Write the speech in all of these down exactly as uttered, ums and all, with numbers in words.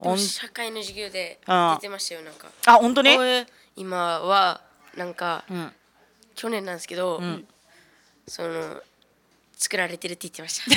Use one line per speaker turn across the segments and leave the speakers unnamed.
でも社会の授業で
うん
出てましたよ。なんか
あ、本当に？
今はなんか、
うん、
去年なんですけど、
ん
その作られてるって言ってました。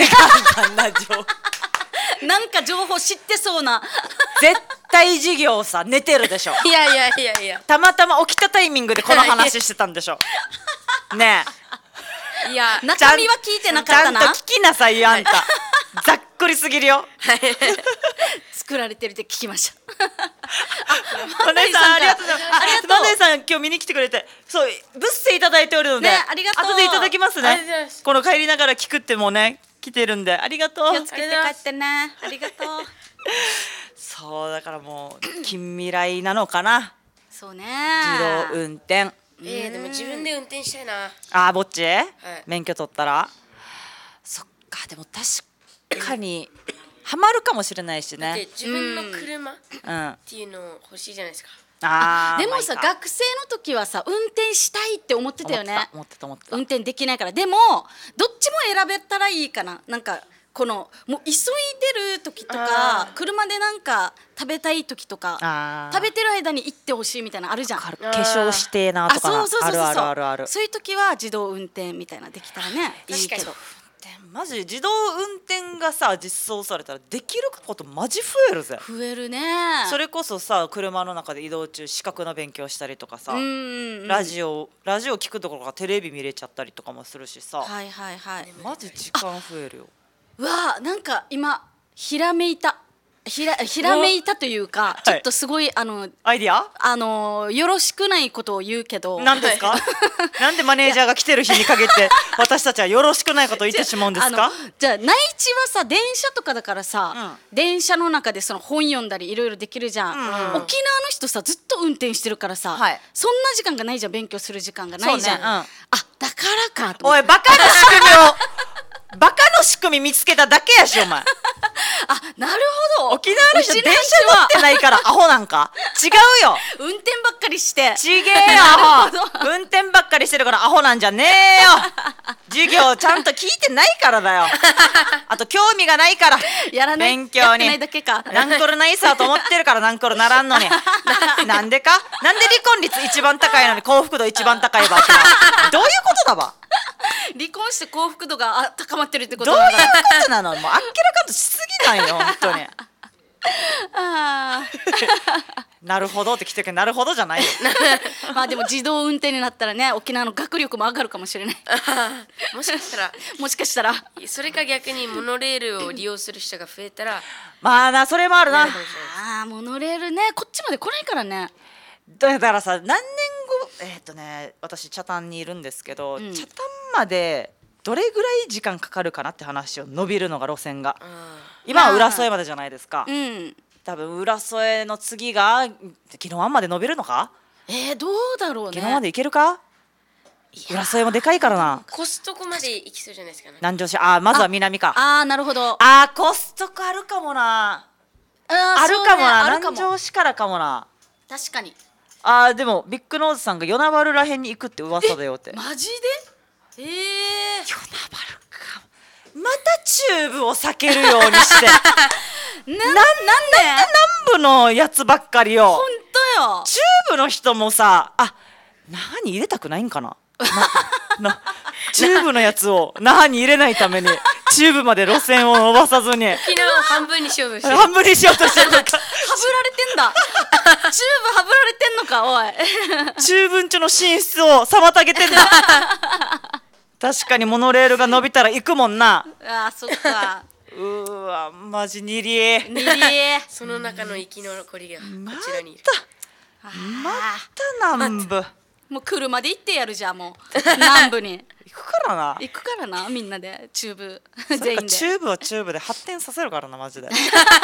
簡単な情報
なんか情報知ってそうな。
絶対授業さ寝てるでしょ。
いやいやいやいや
たまたま起きたタイミングでこの話してたんでしょ。ねえ、
いや
中身は聞いてなかったな。
ちゃんと聞きなさいよあんた。ざっくりすぎるよ。
作られてるって聞きました。
マネさんありがとうございます。
ありがとう
マネさん今日見に来てくれて、そうブッセいただいておるので、
ねありがとう
後でいただきます
ありがとうござい
ね
ます。
この帰りながら聞くってもね来てるんでありがとう。
気をつけて帰ってね。ありがとう。
そうだからもう近未来なのかな。
そうね。
自動運転。
えー、でも自分で運転したいな。
あーぼっち、
い
免許取ったらそっか。でも確かにハマるかもしれないし
で
ね。
自分の車っ
うんあ
ていうの欲しいじゃないですか。
ー
でもさ、
まあいいか
学生の時はさ運転したいって思ってたよね。
思ってた思ってた
運転できないから。でもどっちも選べたらいいかな。なんかこのもう急いでる時とか
あー
車でなんか食べたい時とか
あー
食べてる間に行ってほしいみたいなのあるじゃん。
化粧してえなとかな。
あ、そうそうそうそう。
あるあるあるある。
そういう時は自動運転みたいなできたらねいいけど。
マジ自動運転がさ実装されたらできることマジ増えるぜ。
増えるね。
それこそさ車の中で移動中資格の勉強したりとかさ、
うんうんうん。
ラジオラジオ聞くところかテレビ見れちゃったりとかもするしさ、
はいはいはい。
マジ時間増えるよ。
うわあ、なんか今ひらめいたひらひらめいたというか、ちょっとすごいあの
アイディア
あのよろしくないことを言うけど。
なんですか？なんでマネージャーが来てる日に限って私たちはよろしくないことを言ってしまうんです
あの
か？
じゃあ内地はさ電車とかだからさ、電車の中でその本読んだりいろいろできるじゃん、
うんうん
沖縄の人さずっと運転してるからさ、
はい
そんな時間がないじゃん。勉強する時間がないじゃん、
そうねうん
あ、だからかと思って。
おいバカの仕組みをバカの仕組み見つけただけやしお前。
あ、なるほど。
沖縄の人
うち
電車乗ってないからアホなんか違うよ。
運転ばっかりして
ちげえよアホ。運転ばっかりしてるからアホなんじゃねえよ。授業ちゃんと聞いてないからだよ。あと興味がないから
やらない
勉強に
やってないだけか。
ナンコルないさと思ってるからナンコルならんのにな, なんでかなんで離婚率一番高いのに幸福度一番高いばってどういうことだば。
離婚して幸福度があ高まってるってこと
どういう
だから
ことなの。もうあっけらかんとしすぎないよ本当に。
あ
なるほどって来てるけどなるほどじゃないよ。
ーまあでも自動運転になったらね沖縄の学力も上がるかもしれない
もしかしたら
もしかしたら
それか逆にモノレールを利用する人が増えたら
まあなそれもあるな。
なるかもしれない
ああモノレールねこっちまで来ないからね。
だからさ何年後えーっとね私北谷にいるんですけど、
ん
北谷までどれぐらい時間かかるかなって話を伸びるのが路線が
あ
今は浦添までじゃないですか。
うん
多分浦添の次が宜野湾まで伸びるのか。
えー、どうだろうね。
宜野湾まで行けるか。浦添もでかいからな。
ーコストコまで行きそうじゃないですかね。
南城市あーまずは南か。
ああなるほど。
あーコストコあるかもな。
あ
あるかもな、
あるかも。
南城市からかもな。
確かに。
あーでもビッグノーズさんが与那原らへんに行くって噂だよって。
マジで？ええー。
与那原か。またチューブを避けるようにして
ななんで？
南部のやつばっかりよ。
本当よ。
チューブの人もさあ那覇に入れたくないんかな。ななチューブのやつを那覇に入れないためにチューブまで路線を伸ばさずに
沖縄を半分にしようとしてる。
半分にしようとしてるのか。
はぶられてんだ。チューブはぶられてんのかおい。
チューブんちの進出を妨げてんだ。確かにモノレールが伸びたら行くもんな。
ああそっか。
うーわマジにり
にりえ。
その中の生き残りがこ
ま
ちらにいる。
また南部
もう車で行ってやるじゃんもう南部に
行くからな。
行くからなみんなでチューブ
それか
全員で。
チューブはチューブで発展させるからなマジで。